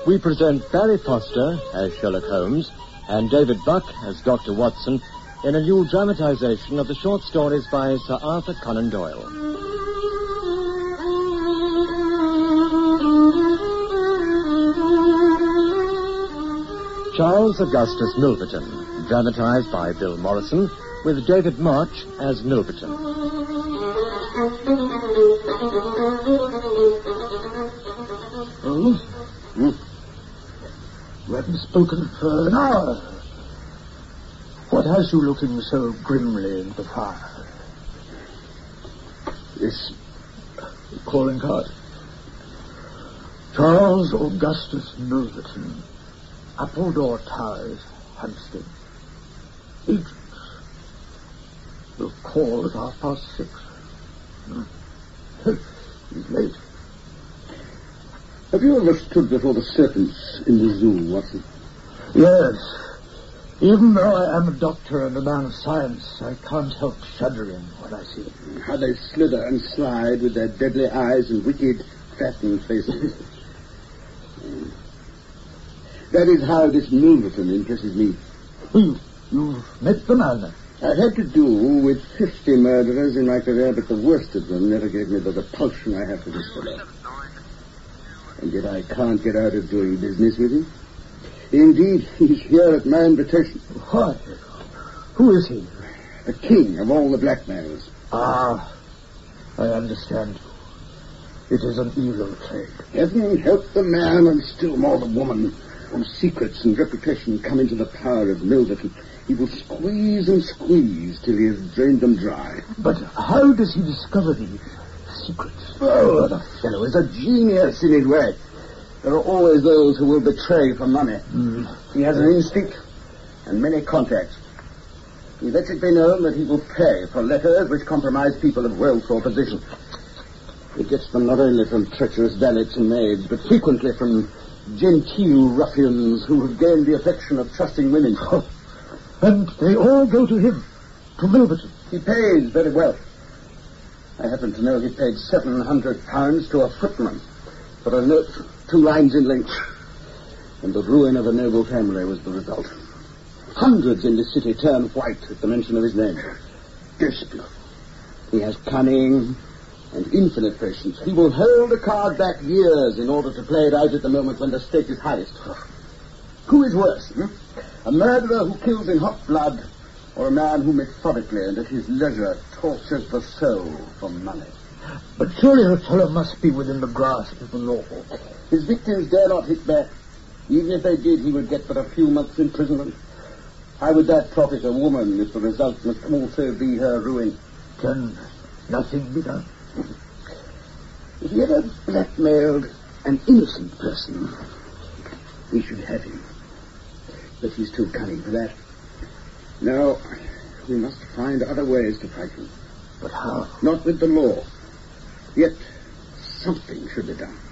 we present Barry Foster as Sherlock Holmes and David Buck as Dr. Watson in a new dramatization of the short stories by Sir Arthur Conan Doyle. Charles Augustus Milverton, dramatized by Bill Morrison, with David March as Milverton. Holmes? You haven't spoken for an hour. What has you looking so grimly into the fire? This calling card. Charles Augustus Milverton, Appledore Towers, Hampstead. Agents. Will call at 6:30. He's late. Have you ever stood before the serpents in the zoo, Watson? Yes. Even though I am a doctor and a man of science, I can't help shuddering when I see them. How they slither and slide with their deadly eyes and wicked, fattened faces. That is how this Milverton impresses me. You've met the man, then? I've had to do with 50 murderers in my career, but the worst of them never gave me the repulsion I have for this fellow. And yet I can't get out of doing business with him. Indeed, he's here at my invitation. Why? Who is he? The king of all the blackmailers. Ah, I understand. It is an evil trade. Heaven help the man, and still more the woman, whose secrets and reputation come into the power of Milverton. He will squeeze and squeeze till he has drained them dry. But how does he discover these secrets? Oh, the fellow is a genius in his way. There are always those who will betray for money. He has an instinct and many contacts. He lets it be known that he will pay for letters which compromise people of wealth or position. He gets them not only from treacherous valets and maids, but frequently from genteel ruffians who have gained the affection of trusting women. And they all go to him, to Milverton. He pays very well. I happen to know he paid £700 to a footman for a note 2 lines in length. And the ruin of a noble family was the result. Hundreds in the city turn white at the mention of his name. Desperate. He has cunning and infinite patience. He will hold a card back years in order to play it out at the moment when the stake is highest. Who is worse, A murderer who kills in hot blood, or a man who methodically and at his leisure tortures the soul for money? But surely the fellow must be within the grasp of the law. His victims dare not hit back. Even if they did, he would get but a few months' imprisonment. How would that profit a woman if the result must also be her ruin? Can nothing be done? If he ever blackmailed an innocent person, we should have him. But he's too cunning for that. No, we must find other ways to fight him. But how? Not with the law. Yet something should be done.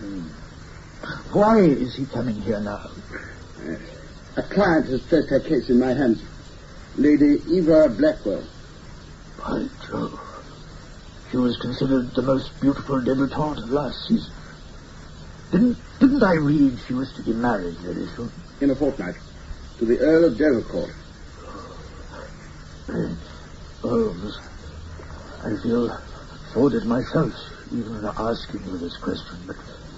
Why is he coming here now? A client has placed her case in my hands. Lady Eva Blackwell. By Jove. She was considered the most beautiful debutante of last season. Didn't I read she was to be married very soon? In a fortnight. To the Earl of Dovercourt. Holmes, I feel thwarted myself, even asking you this question, but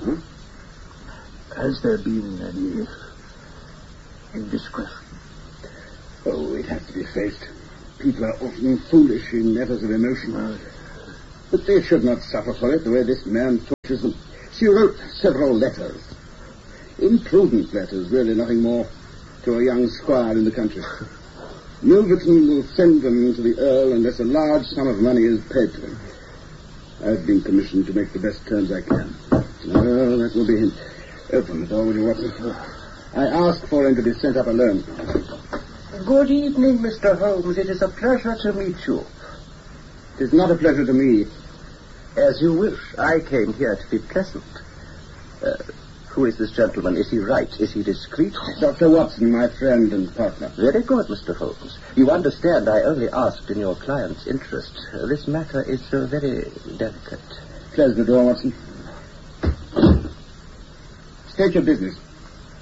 has there been any indiscretion? Oh, it has to be faced. People are often foolish in matters of emotion. But they should not suffer for it the way this man tortures them. She wrote several letters. Imprudent letters, really nothing more, to a young squire in the country. Milverton will send them to the Earl unless a large sum of money is paid to him. I've been commissioned to make the best terms I can. Oh, that will be him. Open the door, will you, Watson? I asked for him to be sent up alone. Good evening, Mr. Holmes. It is a pleasure to meet you. It is not a pleasure to me. As you wish. I came here to be pleasant. Who is this gentleman? Is he right? Is he discreet? Dr. Watson, my friend and partner. Very good, Mr. Holmes. You understand I only asked in your client's interest. This matter is very delicate. Close the door, Watson. State your business.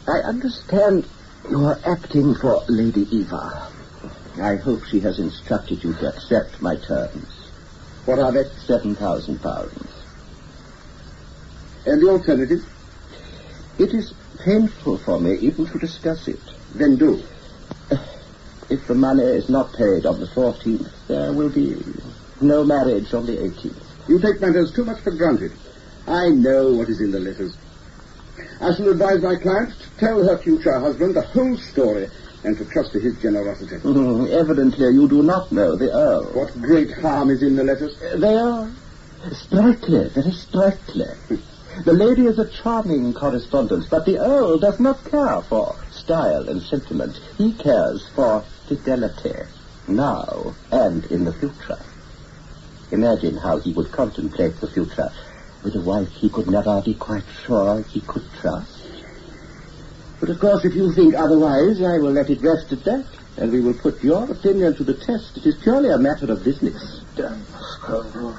I understand you are acting for Lady Eva. I hope she has instructed you to accept my terms. What are they? £7,000. And the alternative? It is painful for me even to discuss it. Then do. If the money is not paid on the 14th, there will be no marriage on the 18th. You take matters too much for granted. I know what is in the letters. I shall advise my client to tell her future husband the whole story and to trust to his generosity. Evidently, you do not know the Earl. What great harm is in the letters? They are sprightly, very sprightly. The lady is a charming correspondent, but the Earl does not care for style and sentiment. He cares for fidelity, now and in the future. Imagine how he would contemplate the future with a wife he could never be quite sure he could trust. But of course, if you think otherwise, I will let it rest at that, and we will put your opinion to the test. It is purely a matter of business. Damn scoundrel.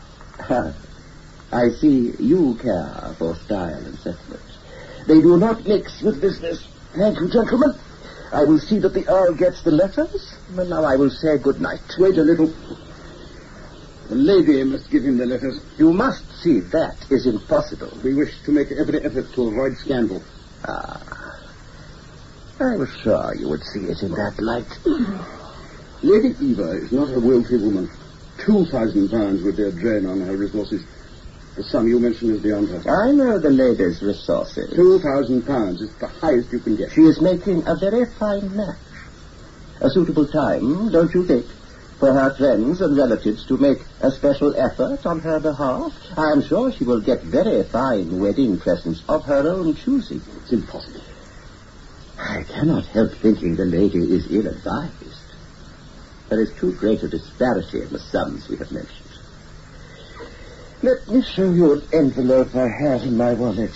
I see you care for style and sentiment. They do not mix with business. Thank you, gentlemen. I will see that the Earl gets the letters, and now I will say good night. Wait a little. The lady must give him the letters. You must see that is impossible. We wish to make every effort to avoid scandal. I was sure you would see it in that light. Lady Eva is not a wealthy woman. £2,000 would be a drain on her resources. The sum you mentioned is beyond her. I know the lady's resources. £2,000 is the highest you can get. She is making a very fine match. A suitable time, don't you think, for her friends and relatives to make a special effort on her behalf? I am sure she will get very fine wedding presents of her own choosing. It's impossible. I cannot help thinking the lady is ill-advised. There is too great a disparity in the sums we have mentioned. Let me show you an envelope I have in my wallet.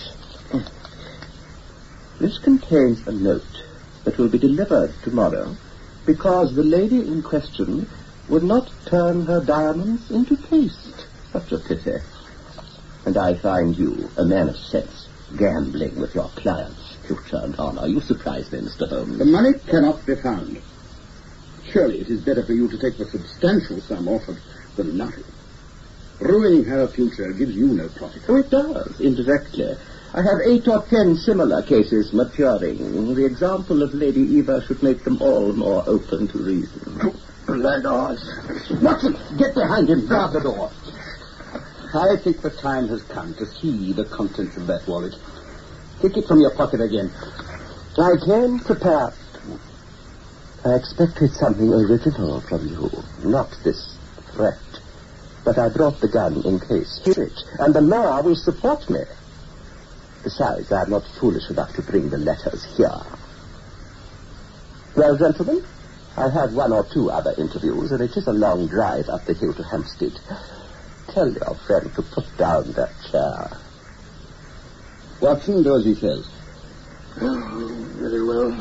This contains a note that will be delivered tomorrow because the lady in question would not turn her diamonds into paste. Such a pity. And I find you a man of sense, gambling with your client's future and honor. You surprise me, Mr. Holmes. The money cannot be found. Surely it is better for you to take the substantial sum offered than nothing. Ruining her future gives you no profit. Oh, it does, indirectly. I have 8 or 10 similar cases maturing. The example of Lady Eva should make them all more open to reason. Blackguards. Watson, get behind him. Guard the door. I think the time has come to see the contents of that wallet. Take it from your pocket again. I came prepared. I expected something original from you, not this threat. But I brought the gun in case. Hear it, and the law will support me. Besides, I am not foolish enough to bring the letters here. Well, gentlemen, I had 1 or 2 other interviews, and it is a long drive up the hill to Hampstead. Tell your friend to put down that chair. Watson, do as he says. Oh, very well.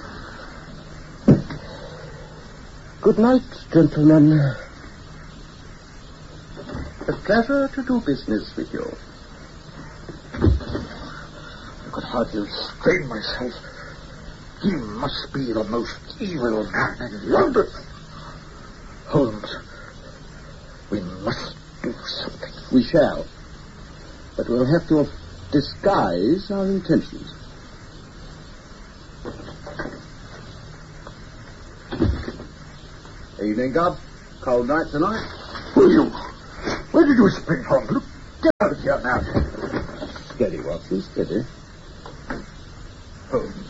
Good night, gentlemen. A pleasure to do business with you. I could hardly restrain myself. He must be the most evil man in London. Holmes, we must do something. We shall. But we'll have to disguise our intentions. Evening, Gubb. Cold night tonight. Will you? Where did you spring from? Look, get out of here now. Steady, Watson, steady. Holmes.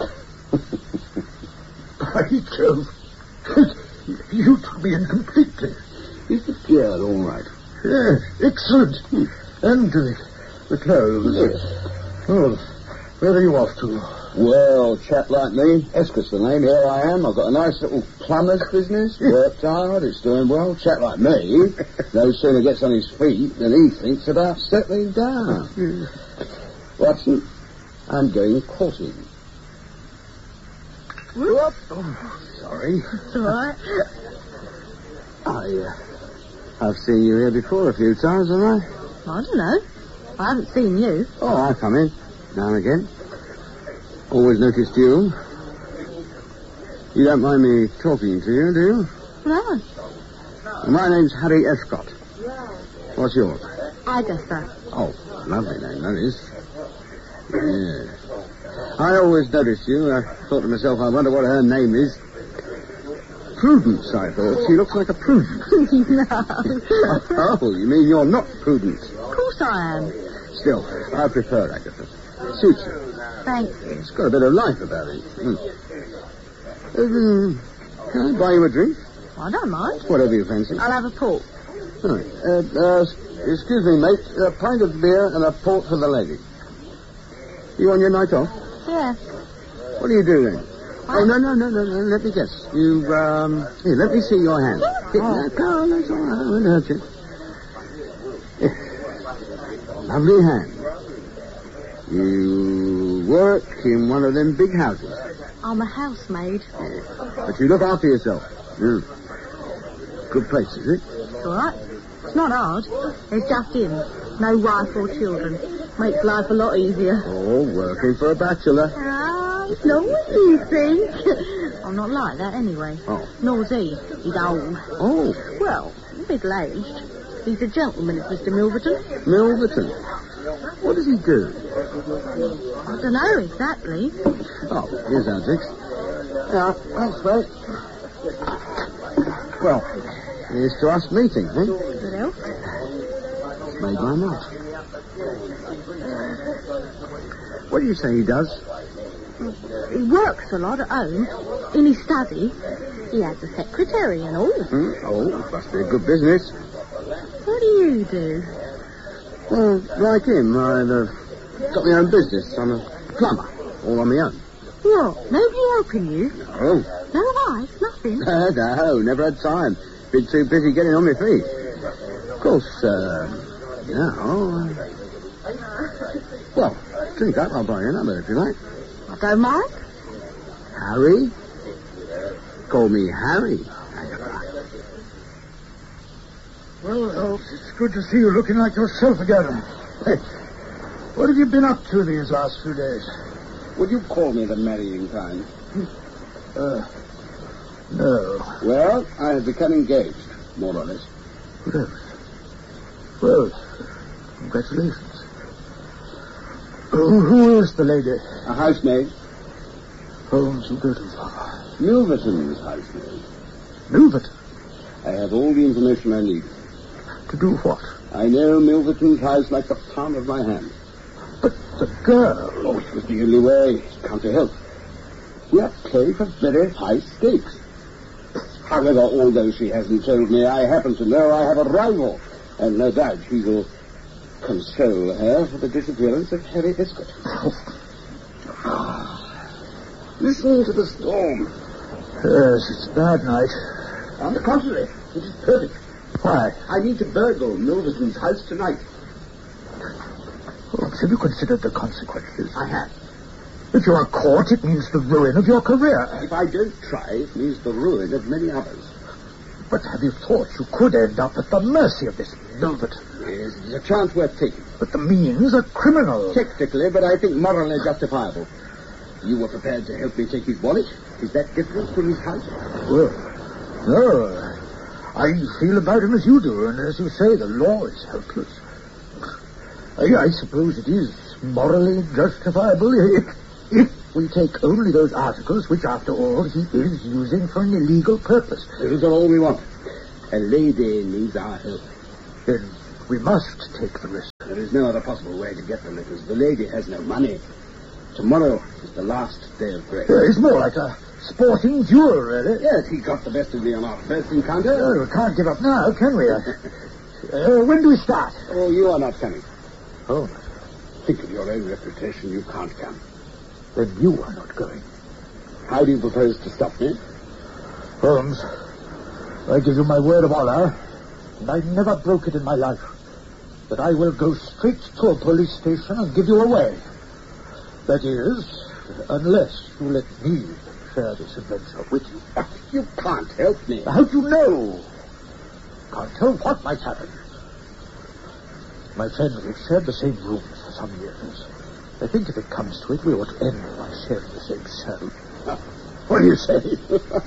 By Jove. You took me in completely. Is the beard all right? Yes, excellent. And the clothes. Yes. Oh, where are you off to? Well, chap like me, Esker's the name, here I am. I've got a nice little plumber's business, worked hard, it's doing well. Chap like me, no sooner gets on his feet than he thinks about settling down. Watson, I'm going courting. Whoop. Oh, sorry. It's all right. I've seen you here before a few times, haven't I? I don't know. I haven't seen you. Oh, I come in now and again. Always noticed you. You don't mind me talking to you, do you? No. My name's Harry Escott. What's yours? Agatha. Oh, lovely name, that is. Yeah. I always noticed you. I thought to myself, I wonder what her name is. Prudence, I thought. She looks like a Prudence. No. Oh, you mean you're not Prudence? Of course I am. Still, I prefer Agatha. Suits you. Thank you. It's got a bit of life about it. Can I buy you a drink? I don't mind. Whatever you fancy. I'll have a port. Right. Excuse me, mate. A pint of beer and a port for the lady. You on your night off? Yeah. What do you do then? Oh, no. Let me guess. You, here, let me see your hand. Here, no, Carl, that's all right. I won't hurt you. Lovely hand. You work in one of them big houses. I'm a housemaid. Yeah. But you look after yourself. Good place, is it? It's all right. It's not hard. There's just him. No wife or children. Makes life a lot easier. Oh, working for a bachelor. It's not what you think. I'm not like that anyway. Oh. Nor's he. He's old. Oh. Well, middle-aged. He's a gentleman, is Mr. Milverton. Milverton? What does he do? I don't know exactly. Oh, here's our drinks. Yeah, thanks, mate. Well, here's to us meeting, eh? What else? Made my night. What do you say he does? He works a lot at home. In his study. He has a secretary and all. Oh, must be a good business. What do you do? Well, like him, I've got my own business. I'm a plumber, all on my own. What? Nobody helping you? No. No wife? Nothing? No, never had time. Been too busy getting on my feet. Of course, now... Well, drink up. I'll buy you another if you like. I don't mind. Harry? Call me Harry. Well, Holmes, it's good to see you looking like yourself again. Hey, what have you been up to these last few days? Would you call me the marrying kind? No. Well, I have become engaged, more or less. Well, congratulations. Who is the lady? A housemaid. Holmes, you go too far. Milverton's housemaid. Milverton? I have all the information I need. To do what? I know Milverton's house like the palm of my hand. But the girl... Oh, it was the only way. Can't be helped. We are playing for very high stakes. However, although she hasn't told me, I happen to know I have a rival. And no doubt she will console her for the disappearance of Harry Escott. Listen to the storm. Yes, it's a bad night. On the contrary, it is perfect. Why? I need to burgle Milverton's house tonight. Holmes, have you considered the consequences? I have. If you are caught, it means the ruin of your career. If I don't try, it means the ruin of many others. But have you thought you could end up at the mercy of this Milverton? Yes, it's a chance worth taking. But the means are criminal. Technically, but I think morally justifiable. You were prepared to help me take his wallet? Is that different from his house? Well, no. I feel about him as you do, and as you say, the law is helpless. I suppose it is morally justifiable if we take only those articles which, after all, he is using for an illegal purpose. Those are all we want. A lady needs our help. Then we must take the risk. There is no other possible way to get the letters. The lady has no money. Tomorrow is the last day of grace. It's more like a sporting duel, really. Yes, he got the best of me on our first encounter. Oh, we can't give up now, can we? When do we start? Oh, you are not coming. Oh, Think of your own reputation. You can't come. then you are not going. How do you propose to stop me? Holmes, I give you my word of honor, and I never broke it in my life, that I will go straight to a police station and give you away. That is, unless you let me share this adventure with you. You can't help me. How do you know? Can't tell what might happen. My friends, we've shared the same rooms for some years. I think if it comes to it, we ought to end by sharing the same cell. What do you say?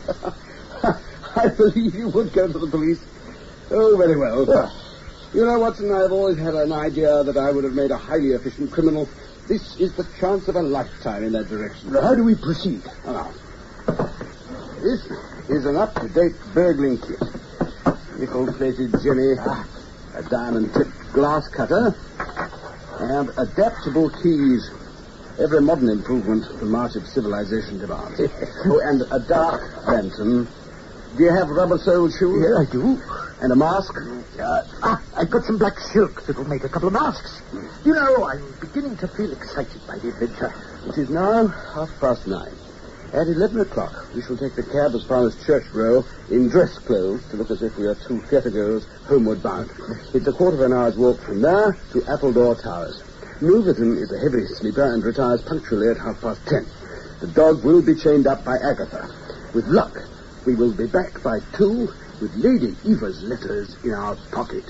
I believe you would go to the police. Oh, very well. You know, Watson, I've always had an idea that I would have made a highly efficient criminal. This is the chance of a lifetime in that direction. How do we proceed? Now, this is an up-to-date burgling kit. Nickel-plated jimmy, a diamond-tipped glass cutter, and adaptable keys. Every modern improvement the march of civilization demands. Oh, and a dark lantern. Do you have rubber-soled shoes? Yeah, I do. And a mask? I've got some black silk that will make a couple of masks. You know, I'm beginning to feel excited by the adventure. It is now 9:30. At 11 o'clock, we shall take the cab as far as Church Row in dress clothes to look as if we are two theatre girls homeward bound. It's a quarter of an hour's walk from there to Appledore Towers. Milverton is a heavy sleeper and retires punctually at 10:30. The dog will be chained up by Agatha. With luck, we will be back by 2 with Lady Eva's letters in our pocket.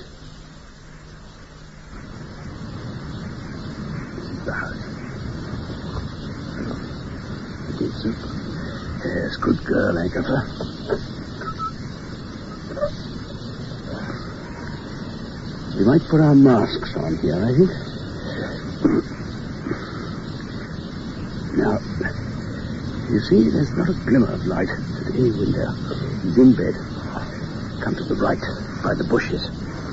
This is the house. The gate's open. Yes, good girl, Agatha. We might put our masks on here, I think. Now, you see, there's not a glimmer of light at any window. He's in bed. Come to the right, by the bushes.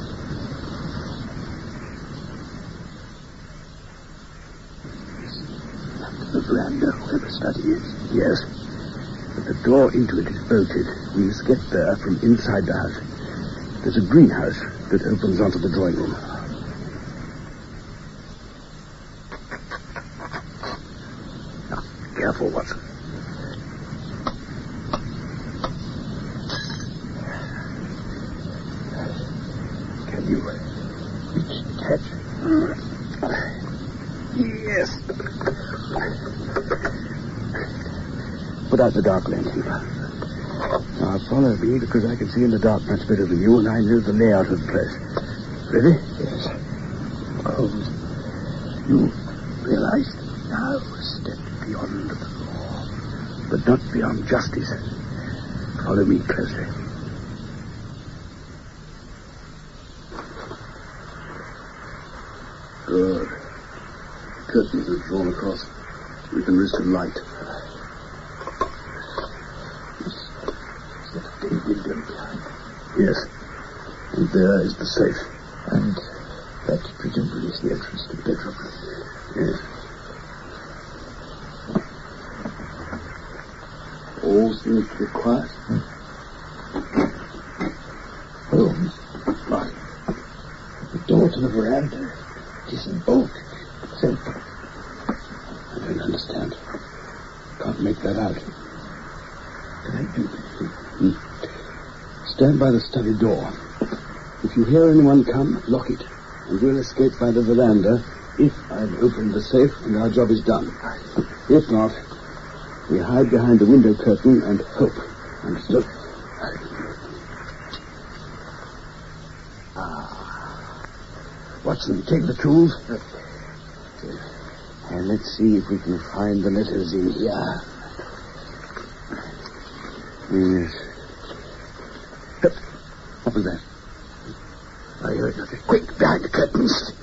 Up to the veranda, where the study is. Yes. But the door into it is bolted. We must get there from inside the house. There's a greenhouse that opens onto the drawing room. Now, careful, Watson. Can you reach the catch? Yes. Put out the dark lantern. Now follow me, because I can see in the dark much better than you, and I know the layout of the place. Ready? Yes. Holmes, you realize now a step beyond the law. But not beyond justice. Follow me closely. Good. Curtains are drawn across. We can risk a light. Is that a bay window behind? Yes. And there is the safe. And that presumably is the entrance to the bedroom. Yes. All seems to be quiet. Holmes, What? the door to the veranda isn't bolted. So, I don't understand. Can't make that out. can I do anything? Stand by the study door. If you hear anyone come, lock it. And we'll escape by the veranda if I've opened the safe and our job is done. If not, we hide behind the window curtain and hope. Understood? Watson, take the tools. And let's see if we can find the letters in here. Yes. What was that? I heard nothing. Quick, behind the curtains.